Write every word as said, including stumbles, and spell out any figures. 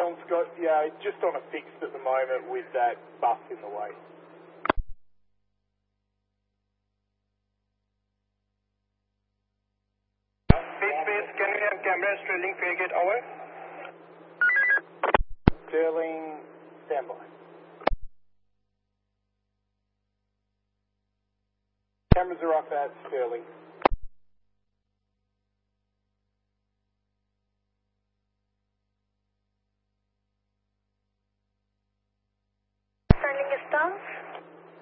Sean Scott, yeah, just on a fixed at the moment with that bus in the way. Base base, can we have camera Sterling Fairgate over? Sterling, standby. Cameras are up at Sterling.